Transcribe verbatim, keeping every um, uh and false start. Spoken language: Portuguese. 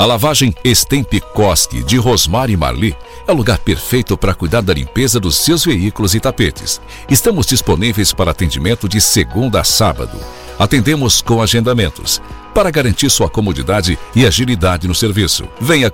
A lavagem Stemp Koski de Rosmar e Marli é o lugar perfeito para cuidar da limpeza dos seus veículos e tapetes. Estamos disponíveis para atendimento de segunda a sábado. Atendemos com agendamentos, para garantir sua comodidade e agilidade no serviço. Venha